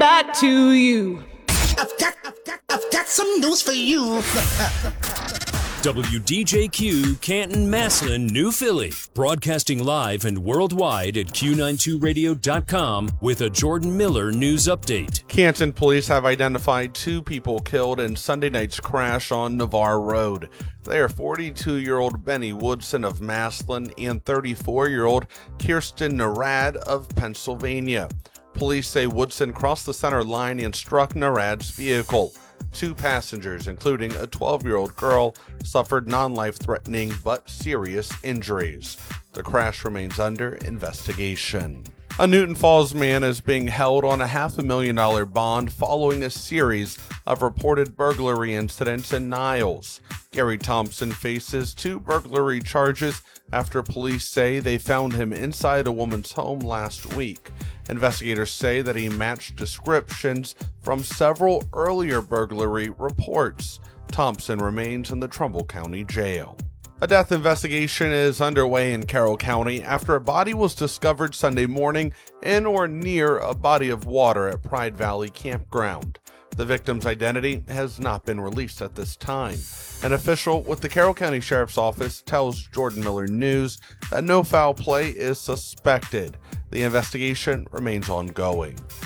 back to you. I've got some news for you. WDJQ, Canton, Massillon, New Philly. Broadcasting live and worldwide at Q92radio.com with a Jordan Miller news update. Canton police have identified 2 people killed in Sunday night's crash on Navarre Road. They are 42-year-old Benny Woodson of Massillon and 34-year-old Kirsten Narad of Pennsylvania. Police say Woodson crossed the center line and struck Narad's vehicle. 2 passengers, including a 12-year-old girl, suffered non-life-threatening but serious injuries. The crash remains under investigation. A Newton Falls man is being held on a $500,000 bond following a series of reported burglary incidents in Niles. Gary Thompson faces 2 burglary charges after police say they found him inside a woman's home last week. Investigators say that he matched descriptions from several earlier burglary reports. Thompson remains in the Trumbull County Jail. A death investigation is underway in Carroll County after a body was discovered Sunday morning in or near a body of water at Pride Valley Campground. The victim's identity has not been released at this time. An official with the Carroll County Sheriff's Office tells Jordan Miller News that no foul play is suspected. The investigation remains ongoing.